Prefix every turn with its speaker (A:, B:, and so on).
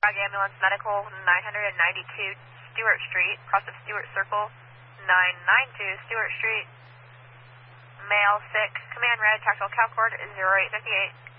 A: Frog Ambulance Medical 992 Stewart Street, cross of Stewart Circle, 992 Stewart Street. Male, sick, command red, tactical CalCord 0858.